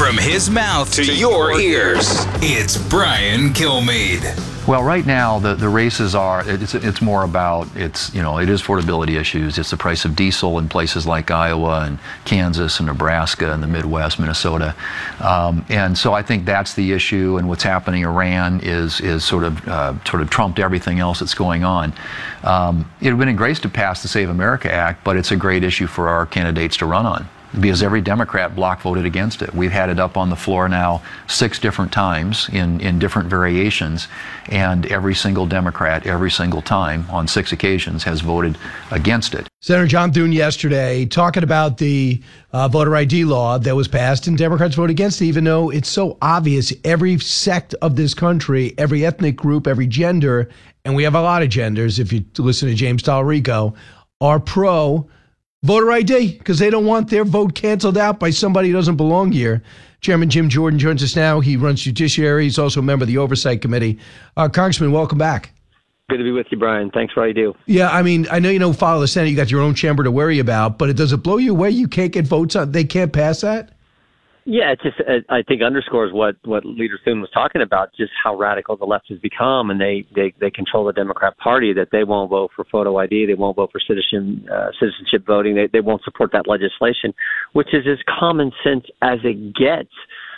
From his mouth to your ears, it's Brian Kilmeade. Well, right now the races are it's more about it is affordability issues. It's the price of diesel in places like Iowa and Kansas and Nebraska and the Midwest, Minnesota, and so I think that's the issue. And what's happening in Iran is sort of trumped everything else that's going on. It would have been a grace to pass the Save America Act, but it's a great issue for our candidates to run on, because every Democrat block voted against it. We've had it up on the floor now 6 different times in different variations, and every single Democrat, every single time on 6 occasions has voted against it. Senator John Thune yesterday talking about the voter ID law that was passed, and Democrats voted against it, even though it's so obvious every sect of this country, every ethnic group, every gender, and we have a lot of genders, if you listen to James Tallarico, are pro voter ID because they don't want their vote canceled out by somebody who doesn't belong here. Chairman Jim Jordan joins us now. He runs Judiciary. He's also a member of the Oversight Committee. Congressman, welcome back. Good to be with you, Brian. Thanks for all you do. Yeah, I mean, I know you don't follow the Senate. You got your own chamber to worry about, but does it blow you away you can't get votes on? They can't pass that? Yeah, it just I think underscores what Leader Thune was talking about, just how radical the left has become, and they control the Democrat Party, that they won't vote for photo ID, they won't vote for citizenship voting, they won't support that legislation, which is as common sense as it gets.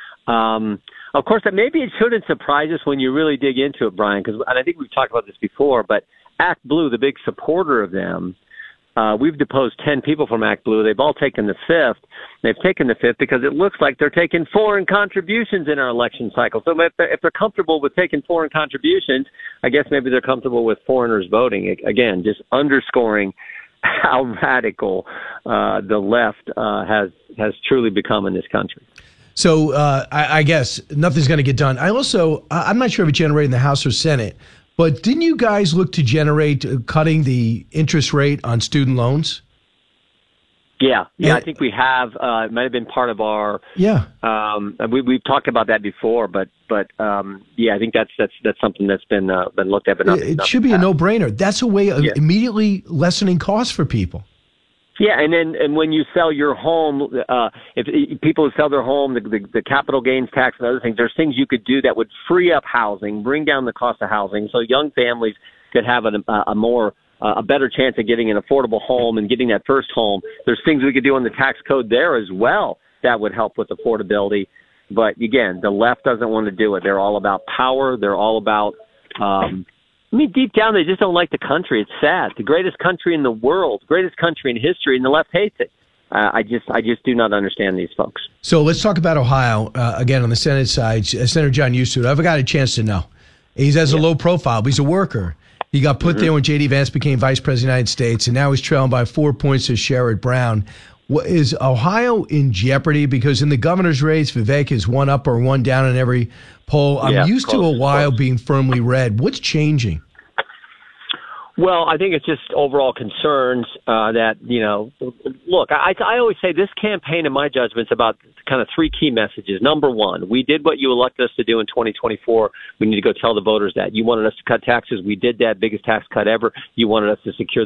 Of course, that maybe it shouldn't surprise us when you really dig into it, Brian, and I think we've talked about this before, but Act Blue, the big supporter of them, we've deposed 10 people from Act Blue. They've all taken the 5th. They've taken the 5th because it looks like they're taking foreign contributions in our election cycle. So if they're comfortable with taking foreign contributions, I guess maybe they're comfortable with foreigners voting. Again, just underscoring how radical the left has truly become in this country. So I guess nothing's going to get done. I'm not sure if it generated in the House or Senate, but didn't you guys look to generate cutting the interest rate on student loans? Yeah, I think we have. It might have been part of our. Yeah. We've talked about that before, but yeah, I think that's something that's been looked at. But it should be a no-brainer. That's a way of immediately lessening costs for people. Yeah, and when you sell your home, if people who sell their home, the capital gains tax and other things, there's things you could do that would free up housing, bring down the cost of housing, so young families could have a better chance of getting an affordable home and getting that first home. There's things we could do on the tax code there as well that would help with affordability. But again, the left doesn't want to do it. They're all about power. They're all about deep down, they just don't like the country. It's sad. The greatest country in the world, greatest country in history, and the left hates it. I just do not understand these folks. So let's talk about Ohio, again, on the Senate side. Senator John Eustace, I've got a chance to know. He has a low profile, but he's a worker. He got put there when J.D. Vance became vice president of the United States, and now he's trailing by 4 points to Sherrod Brown. Is Ohio in jeopardy? Because in the governor's race, Vivek is 1 up or 1 down in every poll. I'm used to Ohio being firmly red. What's changing? Well, I think it's just overall concerns that, look, I always say this campaign, in my judgment, is about kind of 3 key messages. Number 1, we did what you elected us to do in 2024. We need to go tell the voters that. You wanted us to cut taxes. We did that, biggest tax cut ever. You wanted us to secure